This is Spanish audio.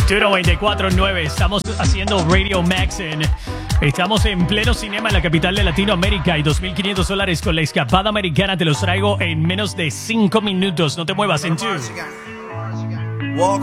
Tu 94.9, estamos haciendo Radio Maxen. Estamos en pleno cinema en la capital de Latinoamérica y $2,500 con la escapada americana. Te los traigo en menos de 5 minutos. No te muevas en 2. Walk